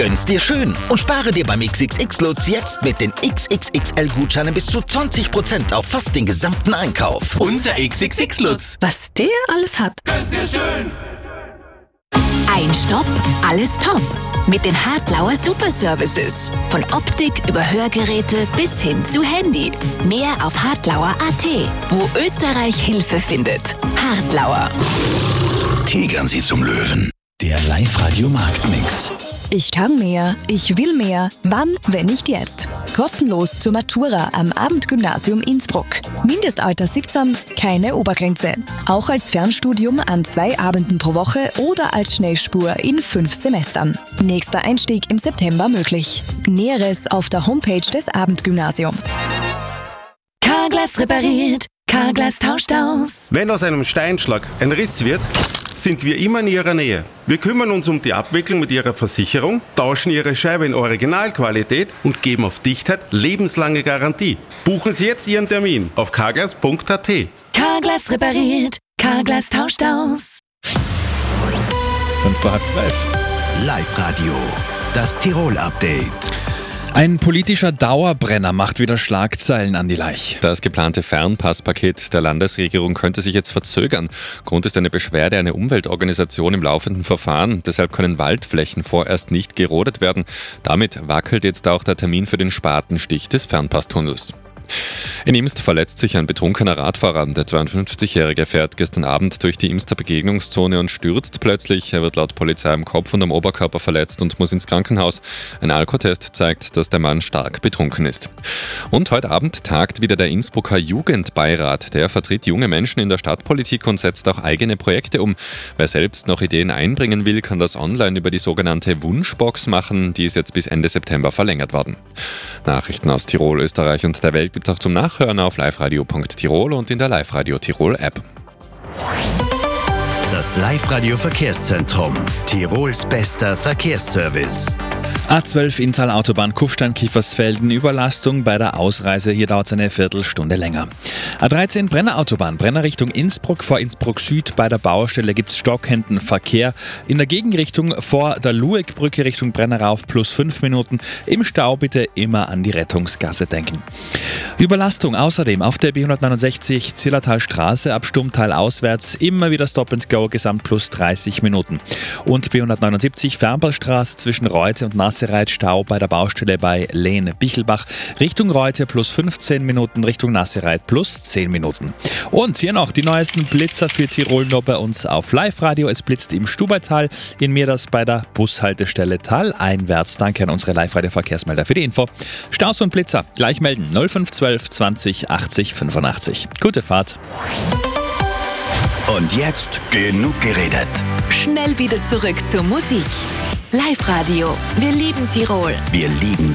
Gönn's dir schön und spare dir beim XXX-Lutz jetzt mit den XXXL-Gutscheinen bis zu 20% auf fast den gesamten Einkauf. Unser XXX-Lutz. Was der alles hat. Gönn's dir schön. Ein Stopp, alles top. Mit den Hartlauer Superservices. Von Optik über Hörgeräte bis hin zu Handy. Mehr auf hartlauer.at, wo Österreich Hilfe findet. Hartlauer. Tigern Sie zum Löwen. Der Live-Radio-Marktmix. Ich kann mehr, ich will mehr. Wann, wenn nicht jetzt? Kostenlos zur Matura am Abendgymnasium Innsbruck. Mindestalter 17, keine Obergrenze. Auch als Fernstudium an 2 Abenden pro Woche oder als Schnellspur in 5 Semestern. Nächster Einstieg im September möglich. Näheres auf der Homepage des Abendgymnasiums. Carglass repariert, Carglass tauscht aus. Wenn aus einem Steinschlag ein Riss wird, sind wir immer in Ihrer Nähe. Wir kümmern uns um die Abwicklung mit Ihrer Versicherung, tauschen Ihre Scheibe in Originalqualität und geben auf Dichtheit lebenslange Garantie. Buchen Sie jetzt Ihren Termin auf carglass.at. Carglass repariert, Carglass tauscht aus. 5:30. Live-Radio. Das Tirol-Update. Ein politischer Dauerbrenner macht wieder Schlagzeilen an die Laich. Das geplante Fernpasspaket der Landesregierung könnte sich jetzt verzögern. Grund ist eine Beschwerde einer Umweltorganisation im laufenden Verfahren. Deshalb können Waldflächen vorerst nicht gerodet werden. Damit wackelt jetzt auch der Termin für den Spatenstich des Fernpasstunnels. In Imst verletzt sich ein betrunkener Radfahrer. Der 52-Jährige fährt gestern Abend durch die Imster Begegnungszone und stürzt plötzlich. Er wird laut Polizei am Kopf und am Oberkörper verletzt und muss ins Krankenhaus. Ein Alkotest zeigt, dass der Mann stark betrunken ist. Und heute Abend tagt wieder der Innsbrucker Jugendbeirat. Der vertritt junge Menschen in der Stadtpolitik und setzt auch eigene Projekte um. Wer selbst noch Ideen einbringen will, kann das online über die sogenannte Wunschbox machen. Die ist jetzt bis Ende September verlängert worden. Nachrichten aus Tirol, Österreich und der Welt gibt es auch zum Nachhören auf liveradio.tirol und in der Live-Radio Tirol App. Das Live-Radio Verkehrszentrum. Tirols bester Verkehrsservice. A12 Inntal Autobahn Kufstein-Kiefersfelden, Überlastung bei der Ausreise, hier dauert es eine Viertelstunde länger. A13 Brenner Autobahn, Brenner Richtung Innsbruck, vor Innsbruck Süd bei der Baustelle gibt es stockenden Verkehr. In der Gegenrichtung vor der Luegbrücke Richtung Brenner rauf plus 5 Minuten. Im Stau bitte immer an die Rettungsgasse denken. Überlastung außerdem auf der B169 Zillertalstraße ab Stummtal auswärts, immer wieder Stop and Go, gesamt plus 30 Minuten. Und B179 Fernpassstraße zwischen Reute und Nassereit, Stau bei der Baustelle bei Lehn-Bichelbach. Richtung Reute plus 15 Minuten, Richtung Nassereit plus 10 Minuten. Und hier noch die neuesten Blitzer für Tirol nur bei uns auf Live-Radio. Es blitzt im Stubaital, in Mierders bei der Bushaltestelle taleinwärts. Danke an unsere Live-Radio-Verkehrsmelder für die Info. Staus und Blitzer gleich melden 0512 20 80 85. Gute Fahrt. Und jetzt genug geredet. Schnell wieder zurück zur Musik. Live-Radio. Wir lieben Tirol. Wir lieben